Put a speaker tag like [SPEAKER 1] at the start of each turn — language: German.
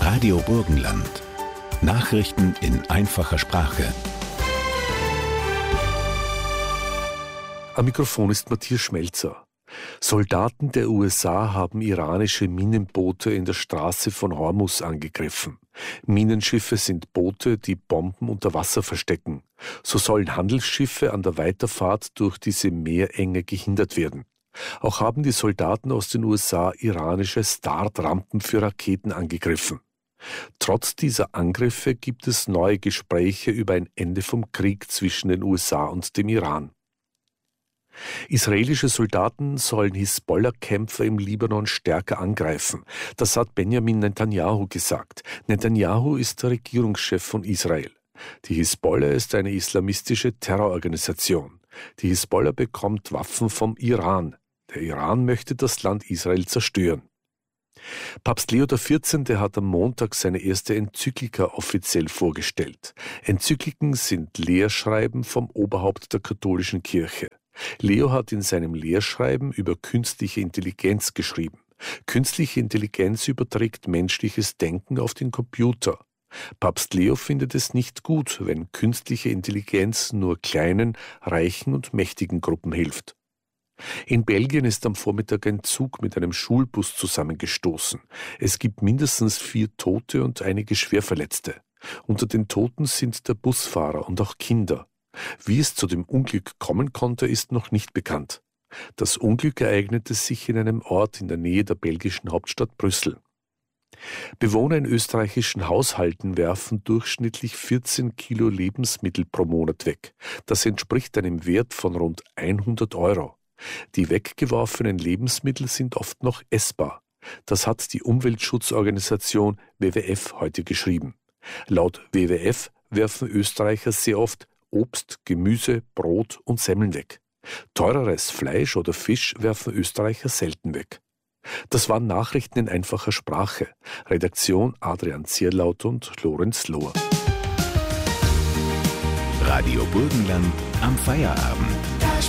[SPEAKER 1] Radio Burgenland. Nachrichten in einfacher Sprache.
[SPEAKER 2] Am Mikrofon ist Matthias Schmelzer. Soldaten der USA haben iranische Minenboote in der Straße von Hormuz angegriffen. Minenschiffe sind Boote, die Bomben unter Wasser verstecken. So sollen Handelsschiffe an der Weiterfahrt durch diese Meerenge gehindert werden. Auch haben die Soldaten aus den USA iranische Startrampen für Raketen angegriffen. Trotz dieser Angriffe gibt es neue Gespräche über ein Ende vom Krieg zwischen den USA und dem Iran. Israelische Soldaten sollen Hisbollah-Kämpfer im Libanon stärker angreifen. Das hat Benjamin Netanyahu gesagt. Netanyahu ist der Regierungschef von Israel. Die Hisbollah ist eine islamistische Terrororganisation. Die Hisbollah bekommt Waffen vom Iran. Der Iran möchte das Land Israel zerstören. Papst Leo XIV. Hat am Montag seine erste Enzyklika offiziell vorgestellt. Enzykliken sind Lehrschreiben vom Oberhaupt der katholischen Kirche. Leo hat in seinem Lehrschreiben über künstliche Intelligenz geschrieben. Künstliche Intelligenz überträgt menschliches Denken auf den Computer. Papst Leo findet es nicht gut, wenn künstliche Intelligenz nur kleinen, reichen und mächtigen Gruppen hilft. In Belgien ist am Vormittag ein Zug mit einem Schulbus zusammengestoßen. Es gibt mindestens 4 Tote und einige Schwerverletzte. Unter den Toten sind der Busfahrer und auch Kinder. Wie es zu dem Unglück kommen konnte, ist noch nicht bekannt. Das Unglück ereignete sich in einem Ort in der Nähe der belgischen Hauptstadt Brüssel. Bewohner in österreichischen Haushalten werfen durchschnittlich 14 Kilo Lebensmittel pro Monat weg. Das entspricht einem Wert von rund 100 Euro. Die weggeworfenen Lebensmittel sind oft noch essbar. Das hat die Umweltschutzorganisation WWF heute geschrieben. Laut WWF werfen Österreicher sehr oft Obst, Gemüse, Brot und Semmeln weg. Teureres Fleisch oder Fisch werfen Österreicher selten weg. Das waren Nachrichten in einfacher Sprache. Redaktion Adrian Zierlaut und Lorenz Lohr.
[SPEAKER 1] Radio Burgenland am Feierabend.